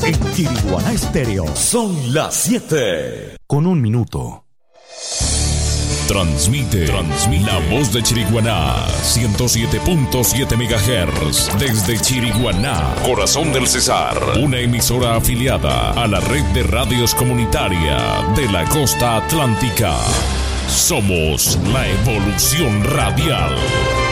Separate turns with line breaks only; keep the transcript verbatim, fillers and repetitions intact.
En Chiriguaná Estéreo son las siete con un minuto.
Transmite, transmite la voz de Chiriguaná, ciento siete punto siete megahertz, desde Chiriguaná, corazón del Cesar, una emisora afiliada a la red de radios comunitaria de la costa atlántica. Somos la evolución radial.